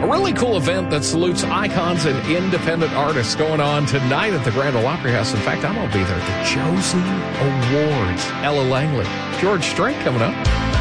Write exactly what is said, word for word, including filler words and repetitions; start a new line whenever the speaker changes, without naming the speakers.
A really cool event that salutes icons and independent artists going on tonight at the Grand Ole Opry House. In fact, I'm going to be there at the Josie Awards. Ella Langley, George Strait coming up.